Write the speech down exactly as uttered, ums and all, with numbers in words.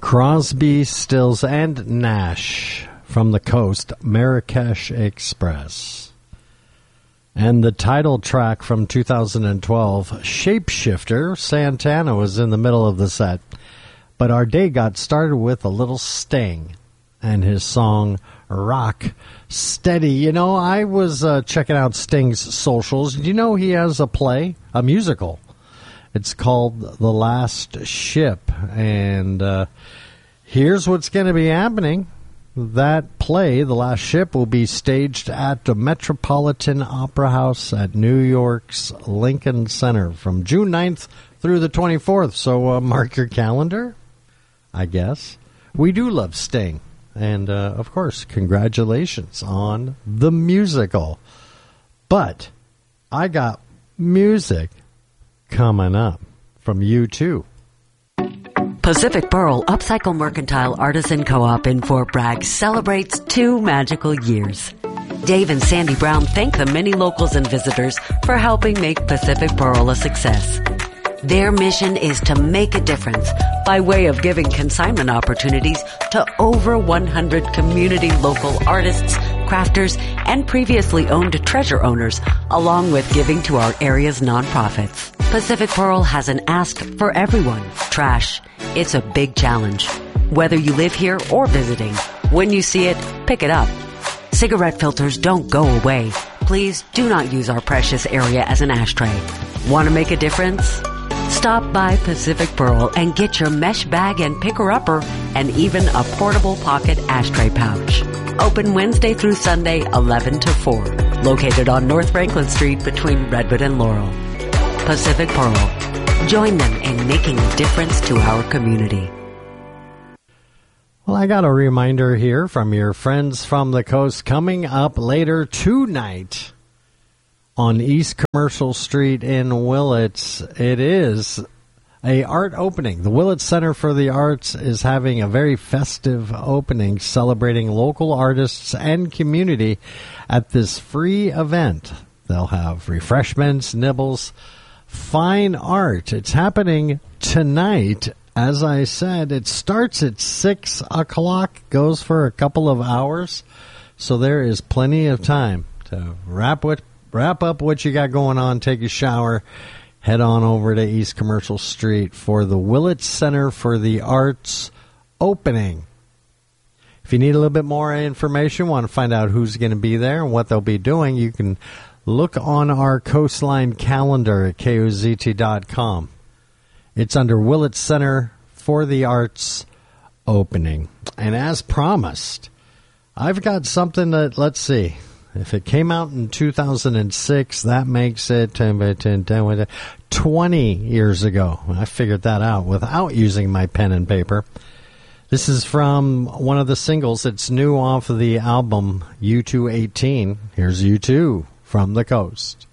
Crosby, Stills, and Nash from the Coast, Marrakesh Express. And the title track from two thousand twelve, Shapeshifter. Santana was in the middle of the set. But our day got started with a little Sting and his song Rock Steady. You know, I was uh, checking out Sting's socials. Do you know he has a play, a musical? It's called The Last Ship. And uh, here's what's going to be happening. That play, The Last Ship, will be staged at the Metropolitan Opera House at New York's Lincoln Center from June ninth through the twenty-fourth. So uh, mark your calendar, I guess. We do love Sting. And, uh, of course, congratulations on the musical. But I got music coming up from you, too. Pacific Pearl Upcycle Mercantile Artisan Co-op in Fort Bragg celebrates two magical years. Dave and Sandy Brown thank the many locals and visitors for helping make Pacific Pearl a success. Their mission is to make a difference by way of giving consignment opportunities to over one hundred community local artists, crafters, and previously owned treasure owners, along with giving to our area's nonprofits. Pacific Pearl has an ask for everyone. Trash. It's a big challenge. Whether you live here or visiting, when you see it, pick it up. Cigarette filters don't go away. Please do not use our precious area as an ashtray. Want to make a difference? Stop by Pacific Pearl and get your mesh bag and picker-upper and even a portable pocket ashtray pouch. Open Wednesday through Sunday, eleven to four. Located on North Franklin Street between Redwood and Laurel. Pacific Pearl. Join them in making a difference to our community. Well, I got a reminder here from your friends from the coast coming up later tonight on East Commercial Street in Willits. It is a art opening. The Willits Center for the Arts is having a very festive opening celebrating local artists and community at this free event. They'll have refreshments, nibbles, fine art. It's happening tonight. As I said, it starts at six o'clock, goes for a couple of hours, so there is plenty of time to wrap with Wrap up what you got going on, take a shower, head on over to East Commercial Street for the Willits Center for the Arts opening. If you need a little bit more information, want to find out who's going to be there and what they'll be doing, you can look on our Coastline calendar at K O Z T dot com. It's under Willits Center for the Arts opening. And as promised, I've got something that, let's see, if it came out in two thousand six, that makes it twenty years ago. I figured that out without using my pen and paper. This is from one of the singles. It's new off of the album U two eighteen. Here's U two from the coast.